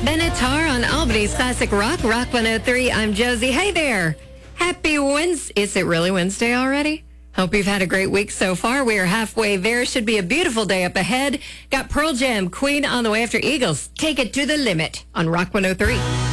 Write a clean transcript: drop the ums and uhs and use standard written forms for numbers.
Benatar on Albany's Classic Rock, Rock 103. I'm Josie. Hey there. Happy Wednesday. Is it really Wednesday already? Hope you've had a great week so far. We are halfway there. Should be a beautiful day up ahead. Got Pearl Jam, Queen on the way after Eagles. Take it to the limit on Rock 103.